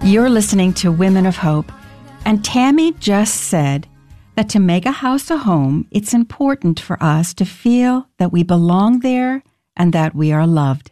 You're listening to Women of Hope, and Tammy just said that to make a house a home, it's important for us to feel that we belong there and that we are loved.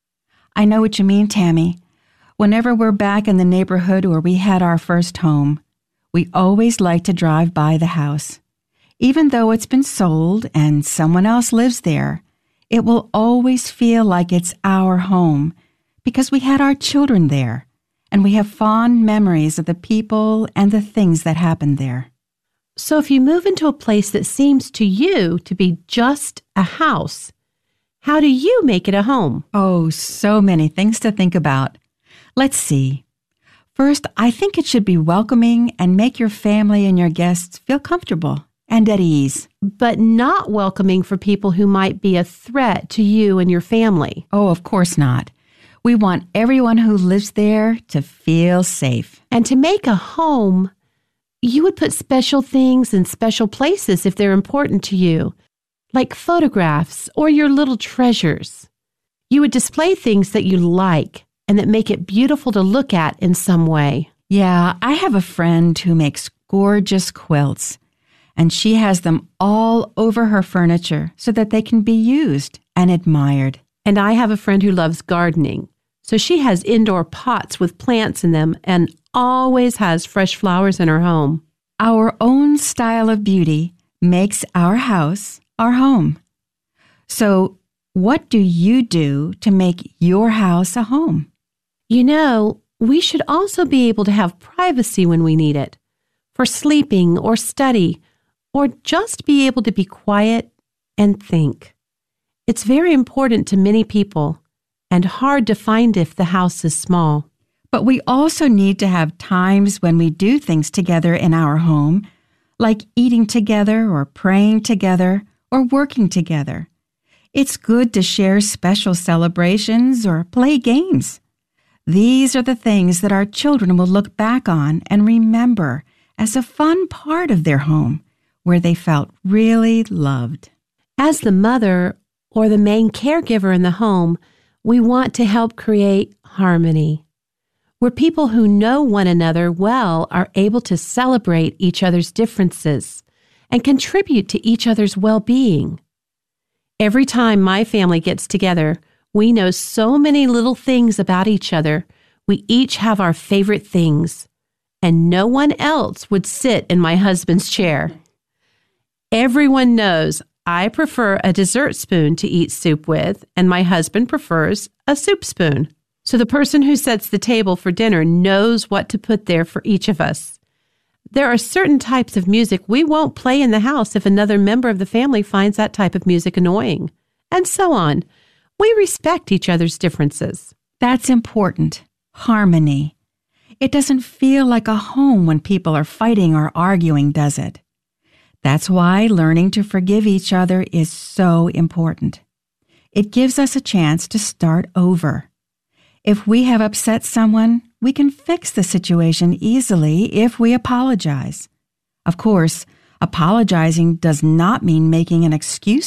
I know what you mean, Tammy. Whenever we're back in the neighborhood where we had our first home, we always like to drive by the house. Even though it's been sold and someone else lives there, it will always feel like it's our home because we had our children there. And we have fond memories of the people and the things that happened there. So if you move into a place that seems to you to be just a house, how do you make it a home? Oh, so many things to think about. Let's see. First, I think it should be welcoming and make your family and your guests feel comfortable and at ease. But not welcoming for people who might be a threat to you and your family. Oh, of course not. We want everyone who lives there to feel safe. And to make a home, you would put special things in special places if they're important to you, like photographs or your little treasures. You would display things that you like and that make it beautiful to look at in some way. Yeah, I have a friend who makes gorgeous quilts, and she has them all over her furniture so that they can be used and admired. And I have a friend who loves gardening. So she has indoor pots with plants in them and always has fresh flowers in her home. Our own style of beauty makes our house our home. So what do you do to make your house a home? You know, we should also be able to have privacy when we need it, for sleeping or study, or just be able to be quiet and think. It's very important to many people and hard to find if the house is small. But we also need to have times when we do things together in our home, like eating together or praying together or working together. It's good to share special celebrations or play games. These are the things that our children will look back on and remember as a fun part of their home, where they felt really loved. As the mother or the main caregiver in the home, we want to help create harmony, where people who know one another well are able to celebrate each other's differences and contribute to each other's well-being. Every time my family gets together, we know so many little things about each other. We each have our favorite things, and no one else would sit in my husband's chair. Everyone knows I prefer a dessert spoon to eat soup with, and my husband prefers a soup spoon. So the person who sets the table for dinner knows what to put there for each of us. There are certain types of music we won't play in the house if another member of the family finds that type of music annoying, and so on. We respect each other's differences. That's important. Harmony. It doesn't feel like a home when people are fighting or arguing, does it? That's why learning to forgive each other is so important. It gives us a chance to start over. If we have upset someone, we can fix the situation easily if we apologize. Of course, apologizing does not mean making an excuse